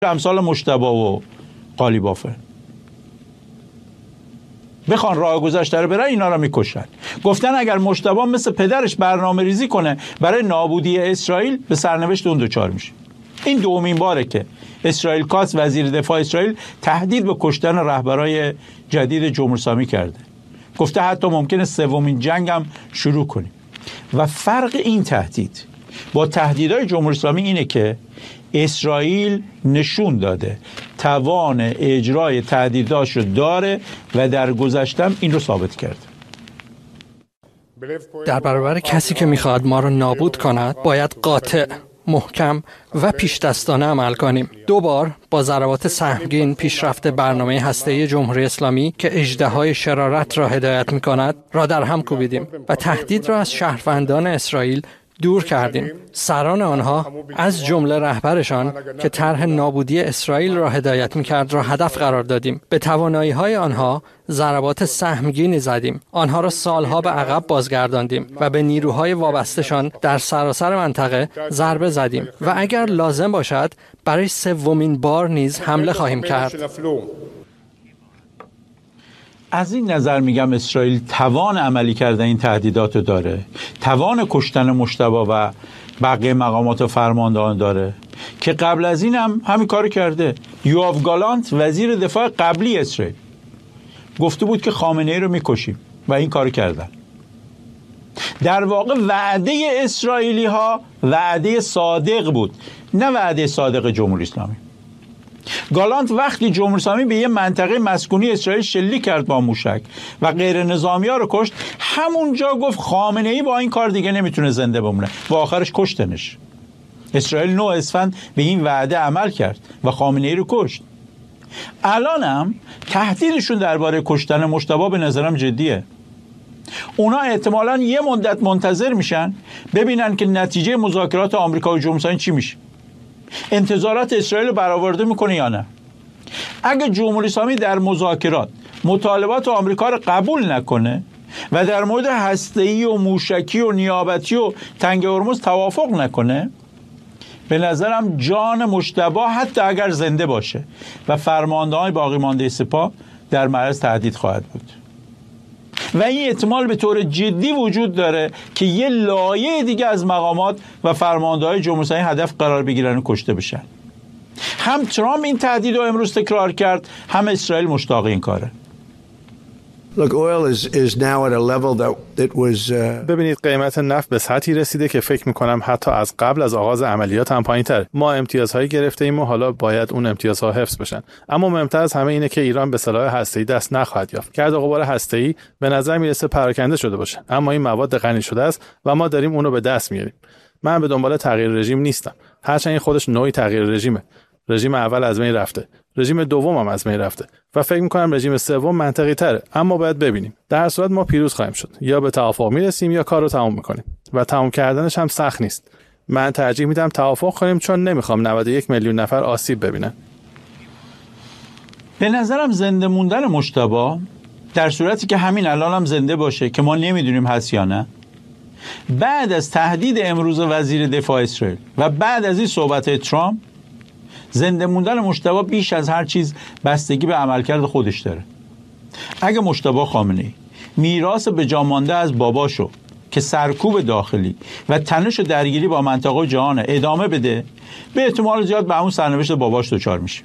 امثال مجتبی و قالیبافه بخوان راه گذشته رو برن، اینا رو میکشن. گفتن اگر مجتبی مثل پدرش برنامه ریزی کنه برای نابودی اسرائیل، به سرنوشت اون دوچار میشه. این دومین باره که اسرائیل کاتس وزیر دفاع اسرائیل تهدید به کشتن رهبرای جدید جمهوری اسلامی کرده. گفته حتی ممکنه سومین جنگ هم شروع کنیم. و فرق این تهدید با تهدیدهای جمهوری اسلامی اینه که اسرائیل نشون داده توان اجرای تهدیداش رو داره و در گذشتم این رو ثابت کرده. در برابر کسی که میخواد ما رو نابود کند باید قاطع، محکم و پیش دستانه عمل کنیم. 2 بار با ضربات سهمگین پیشرفت برنامه هسته‌ای جمهوری اسلامی که اژدهای شرارت را هدایت می‌کند را در هم کوبیدیم و تهدید را از شهروندان اسرائیل دور کردیم. سران آنها از جمله رهبرشان که طرح نابودی اسرائیل را هدایت می‌کرد را هدف قرار دادیم. به توانایی‌های آنها ضربات سهمگینی زدیم. آنها را سالها به عقب بازگرداندیم و به نیروهای وابسته‌شان در سراسر منطقه ضربه زدیم و اگر لازم باشد برای 3مین بار نیز حمله خواهیم کرد. از این نظر میگم اسرائیل توان عملی کردن این تهدیدات داره، توان کشتن مجتبی و بقیه مقامات و فرماندهان داره که قبل از این هم همین کار کرده. یوآف گالانت وزیر دفاع قبلی اسرائیل گفته بود که خامنه‌ای رو میکشیم و این کار کردن. در واقع وعده اسرائیلی ها وعده صادق بود، نه وعده صادق جمهوری اسلامی. گالانت وقتی جمهوری اسلامی به یه منطقه مسکونی اسرائیل شلیک کرد با موشک و غیر نظامی ها رو کشت، همونجا گفت خامنه‌ای با این کار دیگه نمیتونه زنده بمونه و آخرش کشتنش. اسرائیل 9 اسفند به این وعده عمل کرد و خامنه‌ای رو کشت. الان هم تهدیدشون درباره کشتن مجتبی به نظرم جدیه. اونا احتمالاً یه مدت منتظر میشن ببینن که نتیجه مذاکرات آمریکا و جمهوری اسلامی چی میشه. انتظارات اسرائیل رو برآورده میکنه یا نه؟ اگه جمهوری اسلامی در مذاکرات مطالبات آمریکا رو قبول نکنه و در مورد هسته‌ای و موشکی و نیابتی و تنگ هرمز توافق نکنه، به نظرم جان مجتبی حتی اگر زنده باشه و فرماندهان باقی مانده سپاه در معرض تهدید خواهد بود. و این احتمال به طور جدی وجود داره که یه لایه دیگه از مقامات و فرمانده‌های جمهوری اسلامی هدف قرار بگیرن و کشته بشن. هم ترامپ این تهدید رو امروز تکرار کرد، هم اسرائیل مشتاق این کاره. ببینید قیمت نفت به سطحی رسیده که فکر میکنم حتی از قبل از آغاز عملیات هم پایین‌تره. ما امتیازهایی گرفته ایم و حالا باید اون امتیازها حفظ بشن. اما مهمتر از همه اینه که ایران به سلاح هسته‌ای دست نخواهد یافت. گرد و غبار هسته‌ای به نظر میرسه پراکنده شده باشه، اما این مواد غنی شده است و ما داریم اون رو به دست میاریم. من به دنبال تغییر رژیم نیستم، هرچند این خودش نوعی تغییر رژیمه. رژیم اول از بین رفته، رژیم دوم هم از بین رفته و فکر می‌کنم رژیم سوم منطقی تره، اما باید ببینیم. در هر صورت ما پیروز خواهیم شد، یا به توافق میرسیم یا کار رو تمام می‌کنیم و تمام کردنش هم سخت نیست. من ترجیح میدم توافق کنیم چون نمیخوام 91 میلیون نفر آسیب ببینن. به نظرم زنده موندن مجتبی در صورتی که همین الان هم زنده باشه که ما نمیدونیم هست یا نه، بعد از تهدید امروز وزیر دفاع اسرائیل و بعد از این صحبت ترامپ، زنده موندن مجتبی بیش از هر چیز بستگی به عملکرد خودش داره. اگه مجتبی خامنه‌ای میراث به جا مانده از باباشو که سرکوب داخلی و تنش و درگیری با منطقه و جهان ادامه بده، به احتمال زیاد به همون سرنوشت باباش دچار میشه.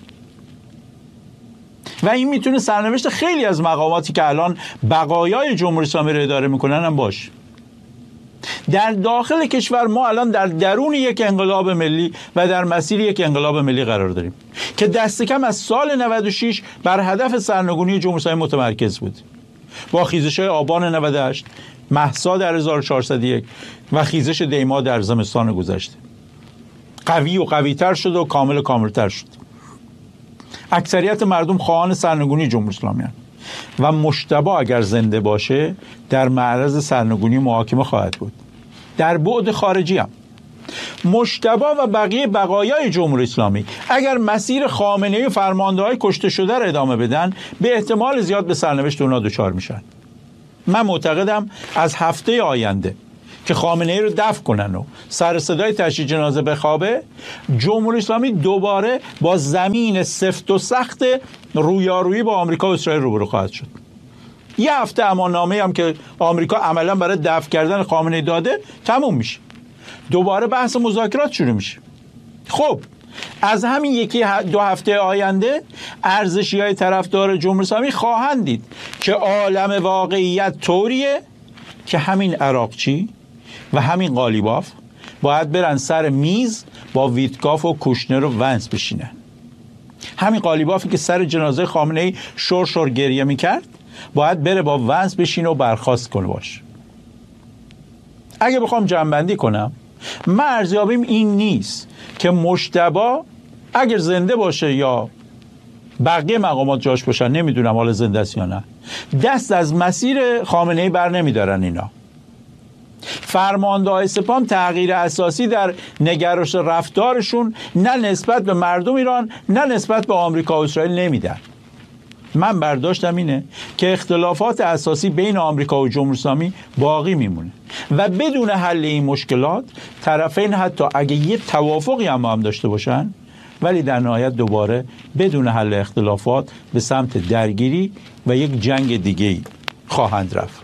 و این میتونه سرنوشت خیلی از مقاماتی که الان بقایای جمهوری اسلامی رو اداره میکنن هم باشه. در داخل کشور ما الان در درون یک انقلاب ملی و در مسیر یک انقلاب ملی قرار داریم که دست کم از سال 96 بر هدف سرنگونی جمهوری اسلامی متمرکز بود، با خیزش‌های آبان 98، مهسا در 1401 و خیزش دیما در زمستان گذشته. قوی و قوی‌تر شد و کامل‌تر شد. اکثریت مردم خواهان سرنگونی جمهوری اسلامی هستند و مجتبی اگر زنده باشه در معرض سرنگونی محاکمه خواهد بود. در بعد خارجی هم مجتبی و بقیه بقایای جمهوری اسلامی اگر مسیر خامنه‌ای و فرمانده‌های کشته شده را ادامه بدن، به احتمال زیاد به سرنوشت اونا دچار میشن. من معتقدم از هفته آینده که خامنه ای رو دفن کنن و سر صدای تشییع جنازه بخوابه، جمهوری اسلامی دوباره با زمین سفت و سخت رویارویی با آمریکا و اسرائیل روبرو خواهد شد. یه هفته اماننامه هم که آمریکا عملا برای دفن کردن خامنه ای داده تموم میشه، دوباره بحث مذاکرات شروع میشه. خب از همین یکی دو هفته آینده ارزشی‌های طرفدار جمهوری اسلامی خواهند دید که عالم واقعیت طوریه که همین عراقچی و همین قالیباف باید برن سر میز با ویتکاف و کوشنر و ونس بشینن. همین قالیبافی که سر جنازه خامنه‌ای شور گریه میکرد باید بره با ونس بشینه و برخاست کنه باش. اگه بخوام جمع‌بندی کنم، من ارزیابیم این نیست که مجتبی اگر زنده باشه یا بقیه مقامات جاش باشن، نمیدونم حالا زنده است یا نه، دست از مسیر خامنه‌ای بر نمیدارن. اینا فرمانده‌های سپاه تغییر اساسی در نگرش رفتارشون نه نسبت به مردم ایران نه نسبت به آمریکا و اسرائیل نمیدن. من برداشتم اینه که اختلافات اساسی بین آمریکا و جمهوری اسلامی باقی میمونه و بدون حل این مشکلات طرفین حتی اگه یه توافقی هم داشته باشن، ولی در نهایت دوباره بدون حل اختلافات به سمت درگیری و یک جنگ دیگه‌ای خواهند رفت.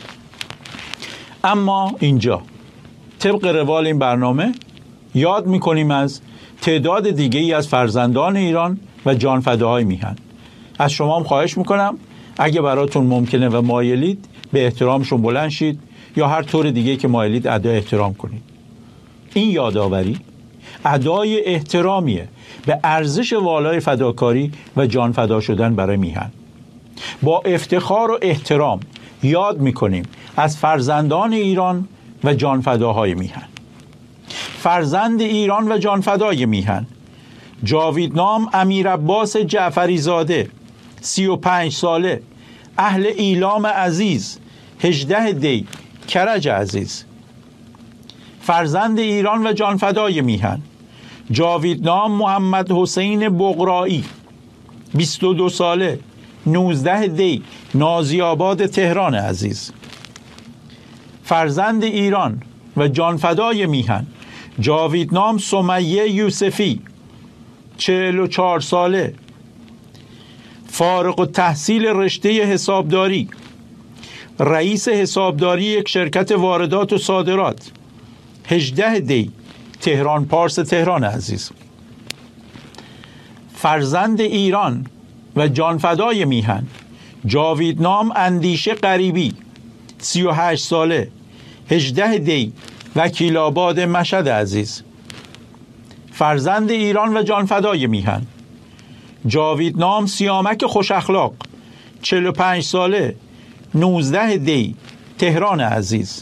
اما اینجا طبق روال این برنامه یاد میکنیم از تعداد دیگه‌ای از فرزندان ایران و جانفداهای میهن. از شما هم خواهش میکنم اگه براتون ممکنه و مایلید به احترامشون بلند شید یا هر طور دیگه که مایلید ادای احترام کنید. این یادآوری ادای احترامیه به ارزش والای فداکاری و جان فدا شدن برای میهن. با افتخار و احترام یاد میکنیم از فرزندان ایران و جان فداهای میهن. فرزند ایران و جان فدای میهن: جاویدنام امیر عباس جعفری زاده، 35 ساله، اهل ایلام عزیز، 18 دی، کرج عزیز. فرزند ایران و جانفدای میهن: جاویدنام محمد حسین بغرایی، 22 ساله، 19 دی، نازی آباد تهران عزیز. فرزند ایران و جانفدای میهن: جاویدنام سمیه یوسفی، 44 ساله، فارغ التحصیل رشته حسابداری، رئیس حسابداری یک شرکت واردات و صادرات، 18 دی، تهران پارس تهران عزیز. فرزند ایران و جانفدای میهن: جاویدنام اندیشه غریبی، 38 ساله، 18 دی، وکیل آباد مشهد عزیز. فرزند ایران و جانفدای میهن: جاویدنام سیامک خوش اخلاق، 45 ساله، 19 دی، تهران عزیز.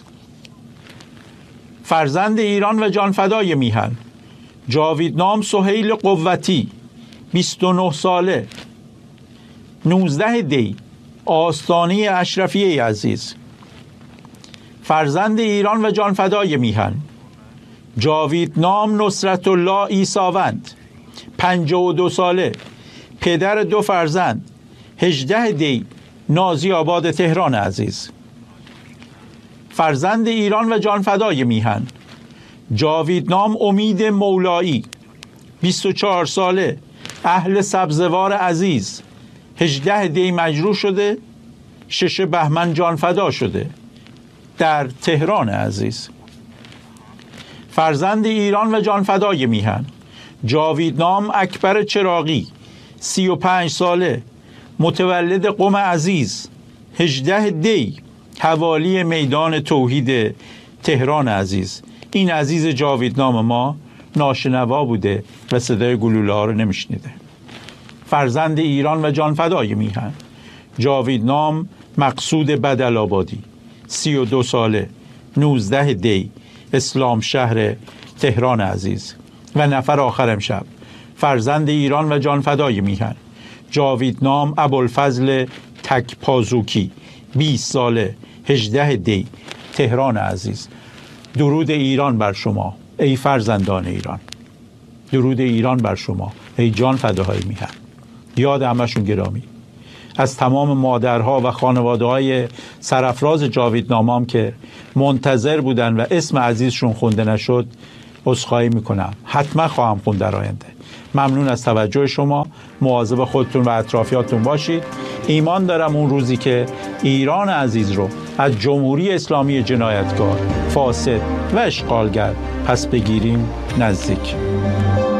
فرزند ایران و جانفدای میهن: جاویدنام سهیل قوتی، 29 ساله، 19 دی، آستانه اشرفیه عزیز. فرزند ایران و جانفدای میهن: جاویدنام نصرت الله عیساوند، 52 ساله، پدر 2 فرزند، 18 دی، نازی آباد تهران عزیز. فرزند ایران و جانفدای میهن: جاویدنام امید مولایی، 24 ساله، اهل سبزوار عزیز، 18 دی مجروح شده، 6 بهمن جانفدا شده در تهران عزیز. فرزند ایران و جانفدای میهن: جاویدنام اکبر چراغی، 35 ساله، متولد قم عزیز، 18 دی، حوالی میدان توحید تهران عزیز. این عزیز جاویدنام ما ناشنوا بوده و صدای گلوله ها رو نمیشنیده. فرزند ایران و جانفدای میهن: جاویدنام مقصود بدل‌آبادی، 32 ساله، 19 دی، اسلام شهر تهران عزیز. و نفر آخر امشب: فرزند ایران و جانفدای میهن: جاویدنام ابوالفضل تکپازوکی، 20 ساله، 18 دی، تهران عزیز. درود ایران بر شما ای فرزندان ایران، درود ایران بر شما ای جان فداهای میهن. یاد همشون گرامی. از تمام مادرها و خانواده‌های سرافراز جاویدنامه‌ام که منتظر بودن و اسم عزیزشون خونده نشد عذرخواهی میکنم. حتما خواهم خوند در آینده. ممنون از توجه شما. مواظب خودتون و اطرافیاتون باشید. ایمان دارم اون روزی که ایران عزیز رو از جمهوری اسلامی جنایتکار، فاسد و اشغالگر پس بگیریم نزدیک.